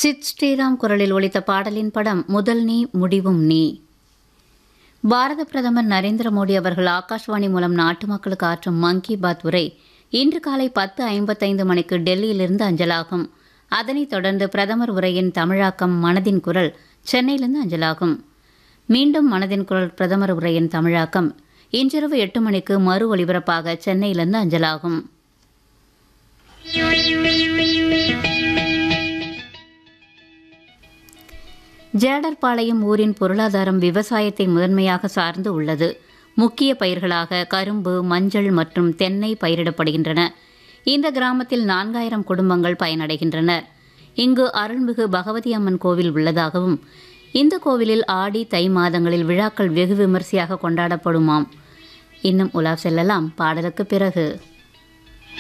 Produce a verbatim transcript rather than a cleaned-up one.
சித் ஸ்ரீராம் குரலில் ஒலித்த பாடலின் படம் முதல் நீ முடிவும் நீ. பாரத பிரதமர் நரேந்திர மோடி அவர்கள் ஆகாஷ்வாணி மூலம் நாட்டு மக்களுக்கு ஆற்றும் மன் கி பாத் உரை இன்று காலை பத்து ஐம்பத்தைந்து மணிக்கு டெல்லியிலிருந்து அஞ்சலாகும். அதனைத் தொடர்ந்து பிரதமர் உரையின் தமிழாக்கம் மனதின் குரல் சென்னையிலிருந்து அஞ்சலாகும். மீண்டும் மனதின் குரல் பிரதமர் உரையின் தமிழாக்கம் இன்றிரவு எட்டு மணிக்கு மறு ஒலிபரப்பாக சென்னையிலிருந்து அஞ்சலாகும். ஜேடர்பாளையம் ஊரின் பொருளாதாரம் விவசாயத்தை முதன்மையாக சார்ந்து உள்ளது. முக்கிய பயிர்களாக கரும்பு, மஞ்சள் மற்றும் தென்னை பயிரிடப்படுகின்றன. இந்த கிராமத்தில் நான்காயிரம் குடும்பங்கள் பயனடைகின்றனர். இங்கு அருள்மிகு பகவதி அம்மன் கோவில் உள்ளதாகவும் இந்த கோவிலில் ஆடி தை மாதங்களில் விழாக்கள் வெகு விமரிசையாக கொண்டாடப்படுமாம். இன்னும் உலா செல்லலாம் பாடலுக்கு பிறகு.